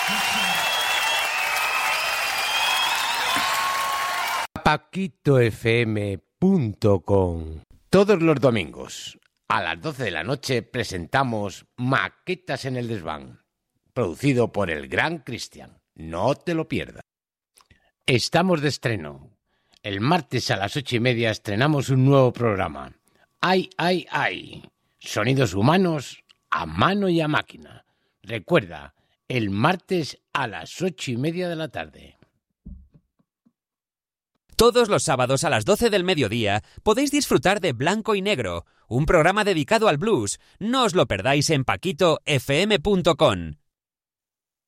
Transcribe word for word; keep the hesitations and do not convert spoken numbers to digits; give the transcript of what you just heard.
paquito f m punto com. Todos los domingos a las doce de la noche presentamos Maquetas en el Desván, producido por el gran Cristian. No te lo pierdas. Estamos de estreno. El martes a las ocho y media estrenamos un nuevo programa. ¡Ay, ay, ay! Sonidos humanos a mano y a máquina. Recuerda, el martes a las ocho y media de la tarde. Todos los sábados a las doce del mediodía podéis disfrutar de Blanco y Negro, un programa dedicado al blues. No os lo perdáis en paquito f m punto com.